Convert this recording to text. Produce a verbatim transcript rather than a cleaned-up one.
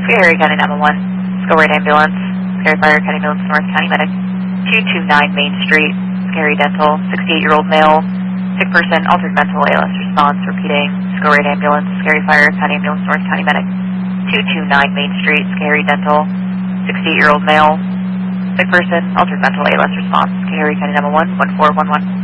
Scary County nine one one. School rate ambulance. Scary Fire County Mills North County Medic. two two nine Main Street. Scary Dental. sixty-eight-year-old male. Sick person. Altered mental. A L S response. Repeating. School rate ambulance. Scary Fire County Mills North County Medic. two two nine Main Street. Scary Dental. sixty-eight-year-old male. Sick person. Altered mental. A L S response. Scary County nine one one. one four one one.